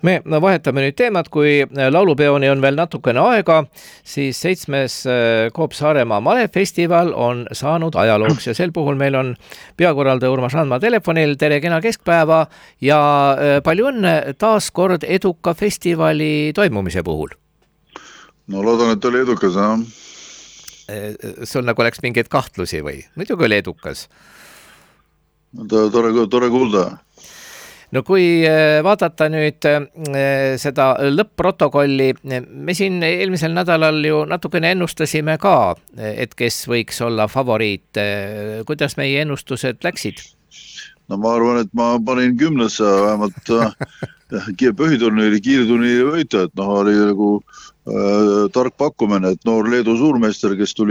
Me vahetame nüüd teemat, kui laulupeoni on veel natukene aega, siis 7. Coop Saaremaa malefestival on saanud ajalooks ja sel puhul meil on peakorraldaja Urmas Randma telefonil. Tere, kena keskpäeva ja palju õnne taas kord eduka festivali toimumise puhul. No loodan, et oli edukas, jah. Sul nagu oleks mingeid kahtlusi või? Muidugi oli edukas. Tore kuulda. No kui vaadata nüüd seda lõpp-protokolli, me siin eelmisel nädalal ju natukene ennustasime ka, et kes võiks olla favoriit. Kuidas meie ennustused läksid? No ma arvan, et ma panin 10. vähemalt põhiturniiri, kiirturniiri võita, et oli nagu tark pakkumine, et noor Leedu suurmeister, kes tuli